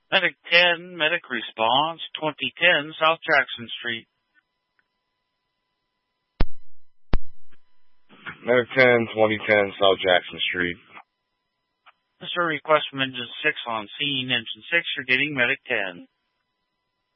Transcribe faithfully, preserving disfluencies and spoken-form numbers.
Medic ten, Medic Response, twenty ten South Jackson Street. Medic ten, twenty ten South Jackson Street. Mister Request from Engine six on scene. Engine six, you're getting Medic ten.